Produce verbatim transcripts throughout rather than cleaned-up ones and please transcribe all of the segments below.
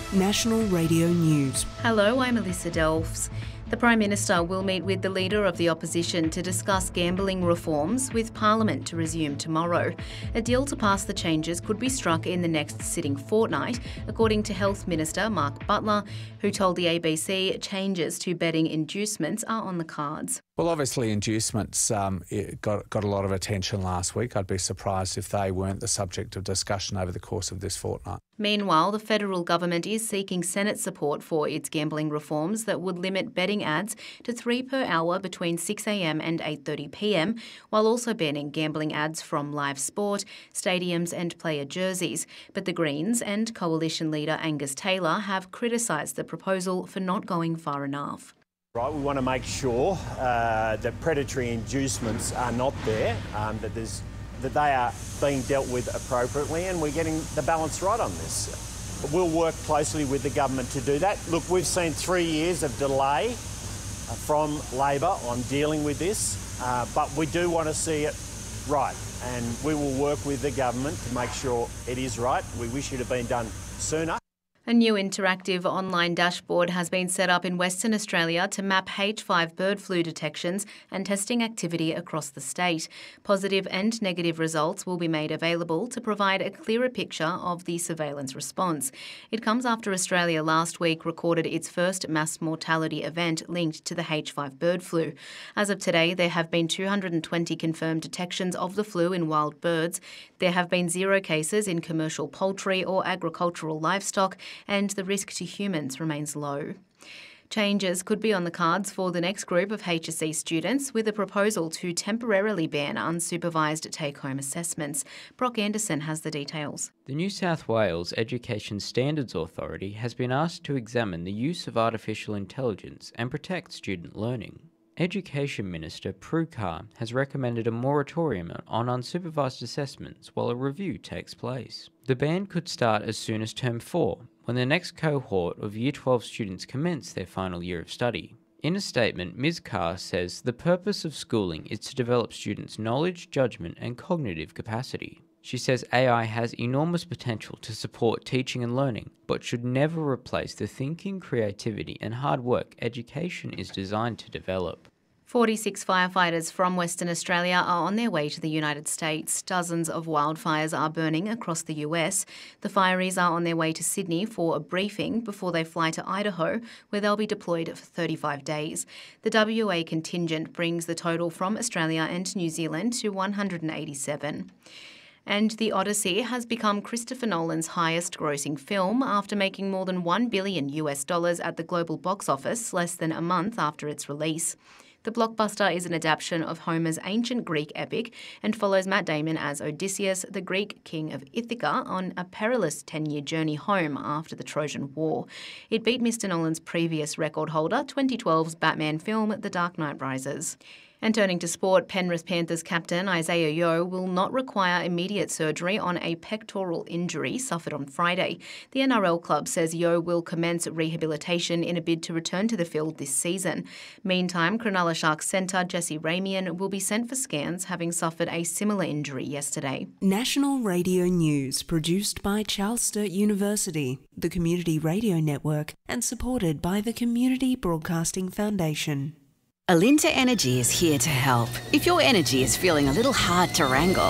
National Radio News. Hello, I'm Alyssa Delfs. The Prime Minister will meet with the Leader of the Opposition to discuss gambling reforms, with Parliament to resume tomorrow. A deal to pass the changes could be struck in the next sitting fortnight, according to Health Minister Mark Butler, who told the A B C changes to betting inducements are on the cards. Well, obviously inducements um, it got, got a lot of attention last week. I'd be surprised if they weren't the subject of discussion over the course of this fortnight. Meanwhile, the federal government is seeking Senate support for its gambling reforms that would limit betting ads to three per hour between six a m and eight thirty p m, while also banning gambling ads from live sport, stadiums and player jerseys. But the Greens and Coalition leader Angus Taylor have criticised the proposal for not going far enough. Right, we want to make sure uh, that predatory inducements are not there, um, that there's that they are being dealt with appropriately, and we're getting the balance right on this. We'll work closely with the government to do that. Look, we've seen three years of delay uh, from Labor on dealing with this, uh, but we do want to see it right, and we will work with the government to make sure it is right. We wish it had been done sooner. A new interactive online dashboard has been set up in Western Australia to map H five bird flu detections and testing activity across the state. Positive and negative results will be made available to provide a clearer picture of the surveillance response. It comes after Australia last week recorded its first mass mortality event linked to the H five bird flu. As of today, there have been two hundred twenty confirmed detections of the flu in wild birds. There have been zero cases in commercial poultry or agricultural livestock, and the risk to humans remains low. Changes could be on the cards for the next group of H S C students, with a proposal to temporarily ban unsupervised take-home assessments. Brock Anderson has the details. The New South Wales Education Standards Authority has been asked to examine the use of artificial intelligence and protect student learning. Education Minister Prue Car has recommended a moratorium on unsupervised assessments while a review takes place. The ban could start as soon as term four, when the next cohort of Year twelve students commence their final year of study. In a statement, Miz Carr says the purpose of schooling is to develop students' knowledge, judgment and cognitive capacity. She says A I has enormous potential to support teaching and learning, but should never replace the thinking, creativity and hard work education is designed to develop. forty-six firefighters from Western Australia are on their way to the United States. Dozens of wildfires are burning across the U S. The fireys are on their way to Sydney for a briefing before they fly to Idaho, where they'll be deployed for thirty-five days. The W A contingent brings the total from Australia and New Zealand to one hundred eighty-seven. And The Odyssey has become Christopher Nolan's highest-grossing film after making more than one billion U S dollars at the global box office less than a month after its release. The blockbuster is an adaptation of Homer's ancient Greek epic and follows Matt Damon as Odysseus, the Greek king of Ithaca, on a perilous ten-year journey home after the Trojan War. It beat Mister Nolan's previous record holder, twenty twelve's Batman film The Dark Knight Rises. And turning to sport, Penrith Panthers captain Isaiah Yeo will not require immediate surgery on a pectoral injury suffered on Friday. The N R L club says Yeo will commence rehabilitation in a bid to return to the field this season. Meantime, Cronulla Sharks centre Jesse Ramian will be sent for scans, having suffered a similar injury yesterday. National Radio News, produced by Charles Sturt University, the Community Radio Network, and supported by the Community Broadcasting Foundation. Alinta Energy is here to help. If your energy is feeling a little hard to wrangle.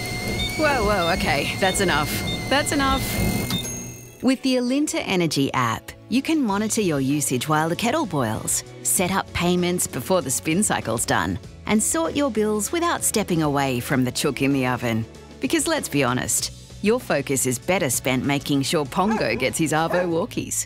Whoa, whoa, okay, that's enough. That's enough. With the Alinta Energy app, you can monitor your usage while the kettle boils, set up payments before the spin cycle's done, and sort your bills without stepping away from the chook in the oven. Because let's be honest, your focus is better spent making sure Pongo gets his Arvo walkies.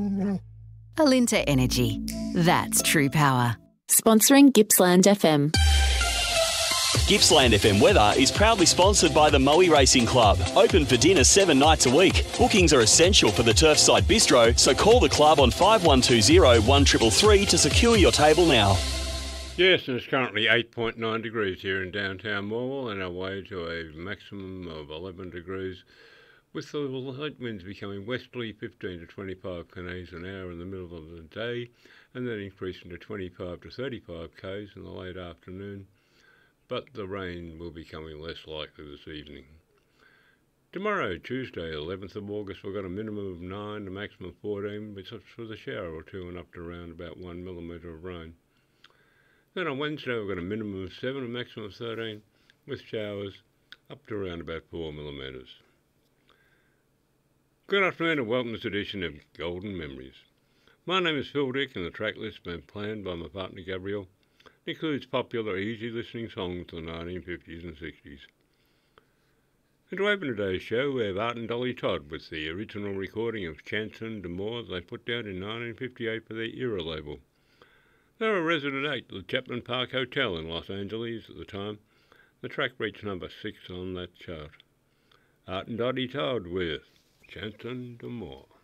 Alinta Energy. That's true power. Sponsoring Gippsland F M. Gippsland F M weather is proudly sponsored by the Moe Racing Club. Open for dinner seven nights a week. Bookings are essential for the Turfside Bistro, so call the club on five one two zero, one three three three to secure your table now. Yes, and it's currently eight point nine degrees here in downtown Morwell, and our way to a maximum of eleven degrees, with the light winds becoming westerly, fifteen to twenty-five k's an hour in the middle of the day, and then increasing to twenty-five to thirty-five k's in the late afternoon. But the rain will be coming less likely this evening. Tomorrow, Tuesday, eleventh of August, we've got a minimum of nine, a maximum of fourteen, with with a shower or two and up to around about one millimetre of rain. Then on Wednesday, we've got a minimum of seven, a maximum of thirteen, with showers up to around about four millimetres. Good afternoon and welcome to this edition of Golden Memories. My name is Phil Dick and the track list has been planned by my partner Gabrielle. It includes popular, easy listening songs of the nineteen fifties and sixties. And to open today's show, we have Art and Dolly Todd with the original recording of Chanson de Moore they put down in nineteen fifty-eight for their Era label. They were a resident at the Chapman Park Hotel in Los Angeles at the time. The track reached number six on that chart. Art and Dolly Todd with Chanson de Moore.